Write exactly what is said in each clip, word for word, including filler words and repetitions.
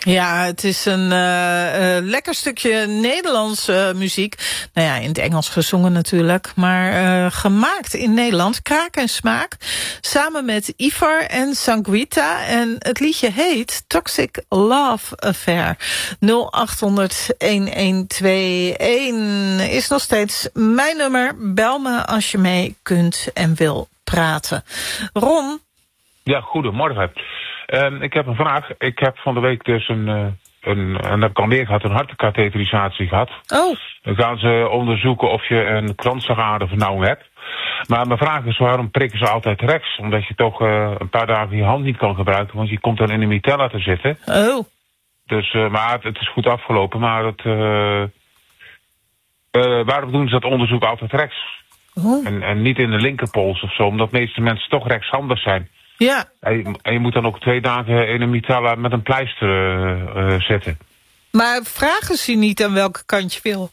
Ja, het is een uh, uh, lekker stukje Nederlandse uh, muziek. Nou ja, in het Engels gezongen natuurlijk. Maar uh, gemaakt in Nederland. Kraak en Smaak. Samen met Ivar en Sanguita. En het liedje heet Toxic Love Affair. nul acht honderd een twee een is nog steeds mijn nummer. Bel me als je mee kunt en wil praten. Ron? Ja, goedemorgen. Uh, ik heb een vraag. Ik heb van de week dus een, uh, een en dat heb ik al meer gehad, een hartkatheterisatie gehad. Oh. Dan gaan ze onderzoeken of je een kransslagadervernauwing hebt. Maar mijn vraag is, waarom prikken ze altijd rechts? Omdat je toch uh, een paar dagen je hand niet kan gebruiken, want je komt dan in de mitella te zitten. Oh. Dus, uh, maar het, het is goed afgelopen, maar het, uh, uh, waarom doen ze dat onderzoek altijd rechts? Oh. En, en niet in de linkerpols of zo, omdat de meeste mensen toch rechtshandig zijn. Ja. En je, en je moet dan ook twee dagen in een mitella met een pleister uh, uh, zetten. Maar vragen ze niet aan welke kant je wil?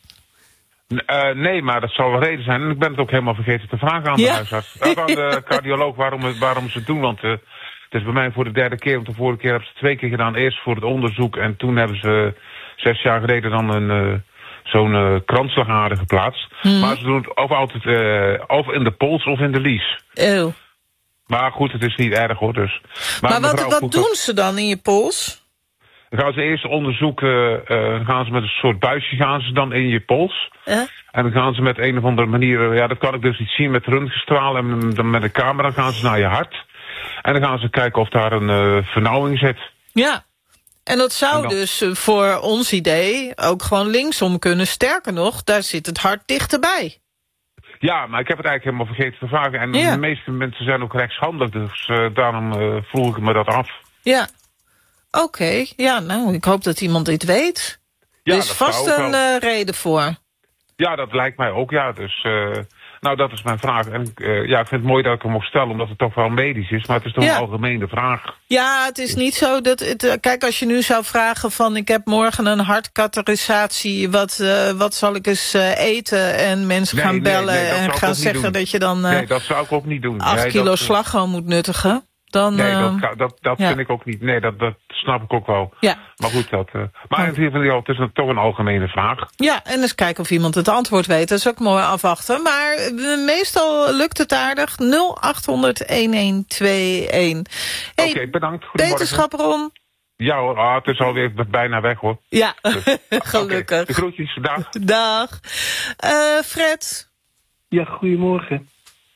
Uh, nee, maar dat zal wel reden zijn. En ik ben het ook helemaal vergeten te vragen aan de ja. huisarts. Uh, aan de cardioloog waarom, waarom ze het doen. Want uh, het is bij mij voor de derde keer. Want de vorige keer hebben ze twee keer gedaan. Eerst voor het onderzoek. En toen hebben ze zes jaar geleden dan een... Uh, zo'n uh, kransslagader geplaatst. Mm. Maar ze doen het of altijd uh, of in de pols of in de lies. Oh. Maar goed, het is niet erg hoor. Dus. Maar, maar wat, wat doen dat... ze dan in je pols? Dan gaan ze eerst onderzoeken, uh, gaan ze met een soort buisje gaan ze dan in je pols. Uh? En dan gaan ze met een of andere manier, ja dat kan ik dus niet zien, met röntgenstraal en dan met een camera gaan ze naar je hart. En dan gaan ze kijken of daar een uh, vernauwing zit. Ja. En dat zou en dus uh, voor ons idee ook gewoon linksom kunnen. Sterker nog, daar zit het hart dichterbij. Ja, maar ik heb het eigenlijk helemaal vergeten te vragen. En ja. de meeste mensen zijn ook rechtshandig, dus uh, daarom uh, vroeg ik me dat af. Ja, oké. Okay. Ja, nou, ik hoop dat iemand dit weet. Ja, er is vast een uh, reden voor. Ja, dat lijkt mij ook, ja. Dus, uh, nou, dat is mijn vraag. En uh, ja, ik vind het mooi dat ik hem mag stellen, omdat het toch wel medisch is. Maar het is toch ja. een algemene vraag. Ja, het is niet zo dat... Het, kijk, als je nu zou vragen van... ik heb morgen een hartkatheterisatie... wat, uh, wat zal ik eens uh, eten? En mensen nee, gaan bellen nee, nee, en gaan zeggen dat je dan... Uh, nee, dat zou ik ook niet doen. acht nee, kilo dat, slagroom moet nuttigen. Dan, nee, uh, dat, dat, dat ja. vind ik ook niet. Nee, dat, dat snap ik ook wel. Ja. Maar goed, dat... Uh, maar in ieder geval, het is een, toch een algemene vraag. Ja, en eens kijken of iemand het antwoord weet. Dat is ook mooi afwachten. Maar uh, meestal lukt het aardig. nul acht honderd een twee een. Hey, Oké, okay, bedankt. Goedemorgen. Wetenschap Ron. Ja hoor, ah, het is alweer bijna weg hoor. Ja, dus, gelukkig. Okay. De groetjes, dag. Dag. Uh, Fred. Ja, goedemorgen.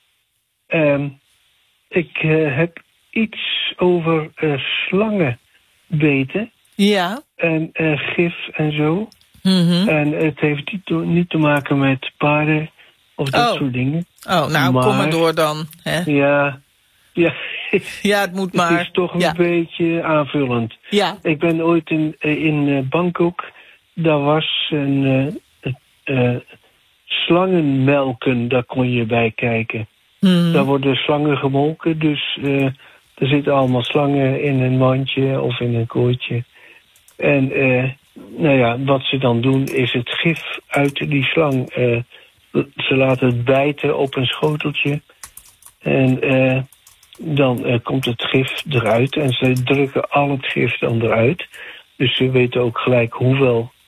Um, ik uh, heb iets over uh, slangenbeten. Ja. En uh, gif en zo. Mm-hmm. En het heeft niet te, niet te maken met paarden of dat oh. soort dingen. Oh, nou maar, kom maar door dan. Hè? Ja, ja. Ja, het moet maar. Het is toch een ja. beetje aanvullend. Ja. Ik ben ooit in, in Bangkok. Daar was een uh, uh, slangenmelken, daar kon je bij kijken. Hmm. Daar worden slangen gemolken, dus uh, er zitten allemaal slangen in een mandje of in een kooitje. En uh, nou ja, wat ze dan doen is het gif uit die slang. Uh, ze laten het bijten op een schoteltje. En uh, dan uh, komt het gif eruit en ze drukken al het gif dan eruit. Dus ze weten ook gelijk hoeveel